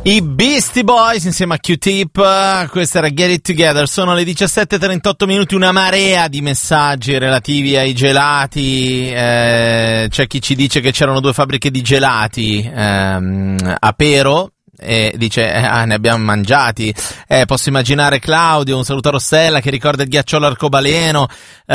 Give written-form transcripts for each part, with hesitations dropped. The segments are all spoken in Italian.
I Beastie Boys insieme a Q-Tip, questa era Get It Together. Sono le 17:38 minuti, una marea di messaggi relativi ai gelati. C'è chi ci dice che c'erano 2 fabbriche di gelati a Pero. E dice ne abbiamo mangiati. Posso immaginare Claudio, un saluto a Rossella che ricorda il ghiacciolo arcobaleno,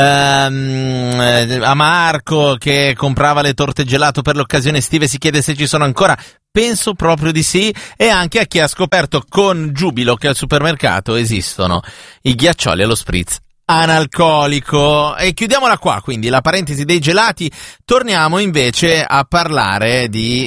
a Marco che comprava le torte gelato per l'occasione estive, si chiede se ci sono ancora. Penso proprio di sì, e anche a chi ha scoperto con giubilo che al supermercato esistono i ghiaccioli allo spritz analcolico. E chiudiamola qua, quindi, la parentesi dei gelati. Torniamo invece a parlare di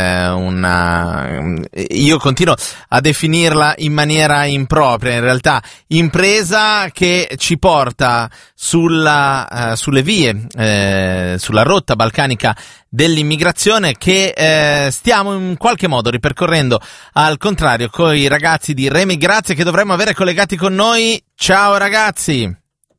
io continuo a definirla in maniera impropria, in realtà impresa che ci porta sulle vie, sulla rotta balcanica dell'immigrazione, che stiamo in qualche modo ripercorrendo al contrario con i ragazzi di Remigrazia, che dovremmo avere collegati con noi. Ciao ragazzi.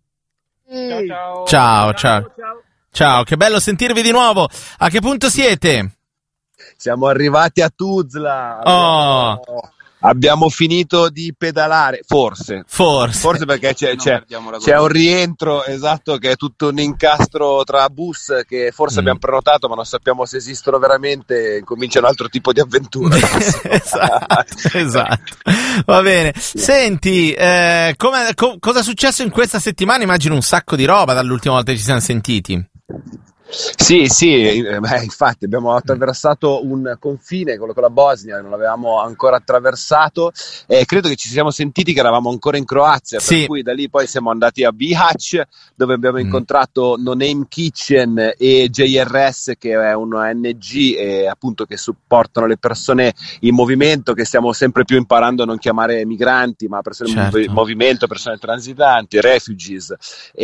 Ciao, che bello sentirvi di nuovo. A che punto siete? Siamo arrivati a Tuzla. Abbiamo finito di pedalare, forse perché c'è un rientro, esatto, che è tutto un incastro tra bus che forse abbiamo prenotato, ma non sappiamo se esistono veramente. Comincia un altro tipo di avventura. esatto. Va bene. Senti, cosa è successo in questa settimana? Immagino un sacco di roba dall'ultima volta che ci siamo sentiti. Sì, infatti abbiamo attraversato un confine, quello con la Bosnia, non l'avevamo ancora attraversato, e credo che ci siamo sentiti che eravamo ancora in Croazia, sì. Per cui da lì poi siamo andati a Bihać, dove abbiamo incontrato No Name Kitchen e JRS, che è un ONG appunto che supportano le persone in movimento, che stiamo sempre più imparando a non chiamare migranti, ma persone in movimento, persone transitanti, refugees,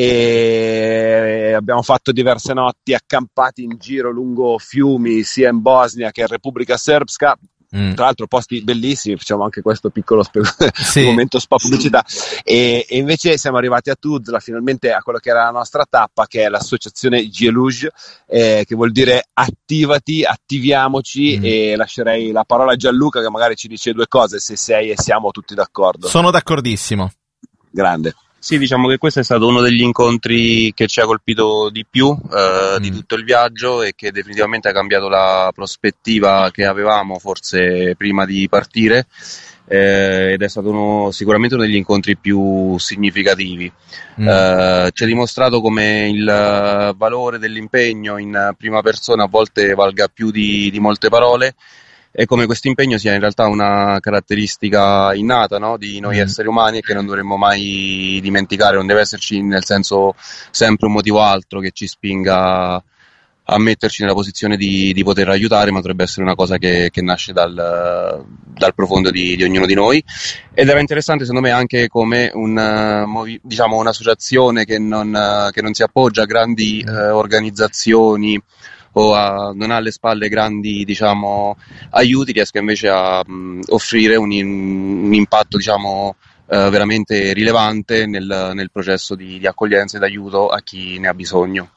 e abbiamo fatto diverse notti accampati in giro lungo fiumi sia in Bosnia che in Repubblica Srpska. Tra l'altro posti bellissimi, facciamo anche questo piccolo momento spa pubblicità, e invece siamo arrivati a Tuzla finalmente, a quello che era la nostra tappa, che è l'associazione Gieluj, che vuol dire attivati, attiviamoci, e lascerei la parola a Gianluca che magari ci dice 2 cose, se sei e siamo tutti d'accordo. Sono d'accordissimo. Grande. Sì, diciamo che questo è stato uno degli incontri che ci ha colpito di più di tutto il viaggio, e che definitivamente ha cambiato la prospettiva che avevamo forse prima di partire, ed è stato sicuramente uno degli incontri più significativi. Ci ha dimostrato come il valore dell'impegno in prima persona a volte valga più di molte parole, e come questo impegno sia in realtà una caratteristica innata, no? Di noi esseri umani, e che non dovremmo mai dimenticare. Non deve esserci, nel senso, sempre un motivo altro che ci spinga a metterci nella posizione di poter aiutare, ma dovrebbe essere una cosa che nasce dal profondo di ognuno di noi. Ed era interessante secondo me anche come un'associazione che non si appoggia a grandi organizzazioni o non ha alle spalle grandi aiuti, riesca invece a offrire un impatto veramente rilevante nel processo di accoglienza ed aiuto a chi ne ha bisogno.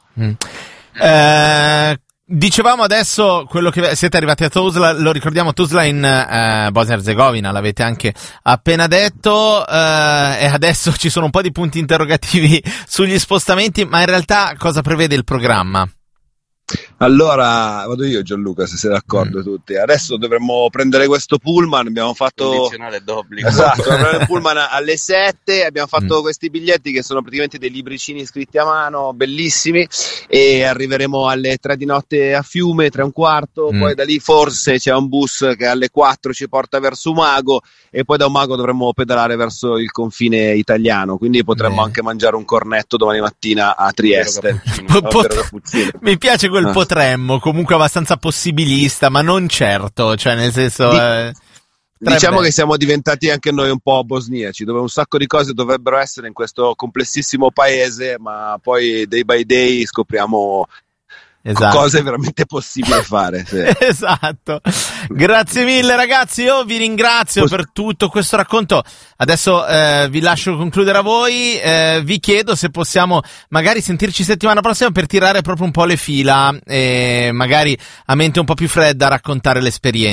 Dicevamo adesso quello che siete arrivati a Tuzla, lo ricordiamo, Tuzla in Bosnia Erzegovina, l'avete anche appena detto, e adesso ci sono un po' di punti interrogativi sugli spostamenti, ma in realtà cosa prevede il programma? Allora vado io, Gianluca, se sei d'accordo tutti. Adesso dovremmo prendere questo pullman, abbiamo fatto condizionale d'obbligo. Esatto, il pullman alle 7, abbiamo fatto questi biglietti che sono praticamente dei libricini scritti a mano, bellissimi, e arriveremo alle 3 di notte a Fiume, 3:15, poi da lì forse c'è un bus che alle 4 ci porta verso Umago, e poi da Umago dovremmo pedalare verso il confine italiano, quindi potremmo anche mangiare un cornetto domani mattina a Trieste. Mi piace quel potremmo, comunque abbastanza possibilista, ma non certo, cioè nel senso diciamo che siamo diventati anche noi un po' bosniaci, dove un sacco di cose dovrebbero essere in questo complessissimo paese, ma poi day by day scopriamo cose veramente possibili fare. Sì. Esatto. Grazie mille ragazzi, io vi ringrazio per tutto questo racconto. Adesso vi lascio concludere a voi, vi chiedo se possiamo magari sentirci settimana prossima per tirare proprio un po' le fila e magari a mente un po' più fredda raccontare l'esperienza.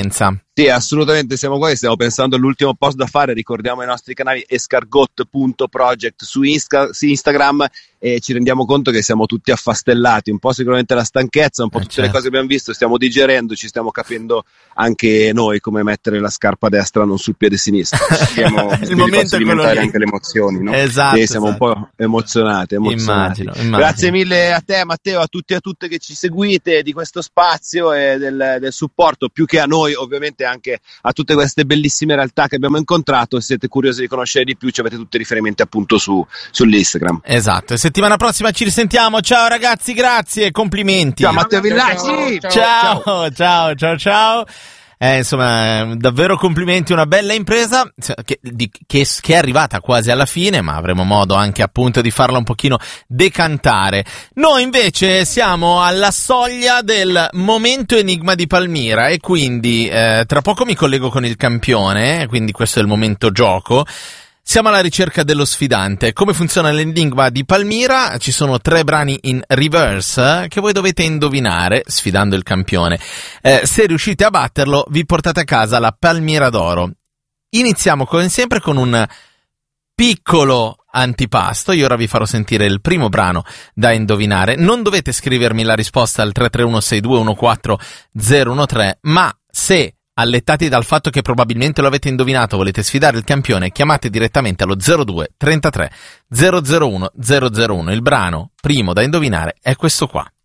Sì, assolutamente, siamo qua, stiamo pensando all'ultimo post da fare, ricordiamo i nostri canali escargot.project su Instagram, e ci rendiamo conto che siamo tutti affastellati, un po' sicuramente la stanchezza, un po' tutte le cose che abbiamo visto, stiamo digerendo, ci stiamo capendo anche noi come mettere la scarpa destra non sul piede sinistro. Il momento è quello lì. Anche le emozioni, no? Esatto, e siamo un po' emozionati. Immagino. Grazie mille a te, Matteo, a tutti e a tutte che ci seguite, di questo spazio e del supporto, più che a noi ovviamente anche a tutte queste bellissime realtà che abbiamo incontrato. Se siete curiosi di conoscere di più, ci avete tutti i riferimenti appunto sull'Instagram. Esatto, e settimana prossima ci risentiamo. Ciao ragazzi, grazie, complimenti. Ciao Matteo Villacci. Ciao. Insomma, davvero complimenti, una bella impresa che è arrivata quasi alla fine, ma avremo modo anche appunto di farla un pochino decantare. Noi invece siamo alla soglia del momento enigma di Palmira e quindi tra poco mi collego con il campione, quindi questo è il momento gioco. Siamo alla ricerca dello sfidante. Come funziona l'enigma di Palmira? Ci sono 3 brani in reverse che voi dovete indovinare, sfidando il campione. Se riuscite a batterlo, vi portate a casa la Palmira d'oro. Iniziamo come sempre con un piccolo antipasto. Io ora vi farò sentire il primo brano da indovinare. Non dovete scrivermi la risposta al 331-6214-013, ma se allettati dal fatto che probabilmente lo avete indovinato, volete sfidare il campione, chiamate direttamente allo 02 33 001 001. Il brano primo da indovinare è questo qua.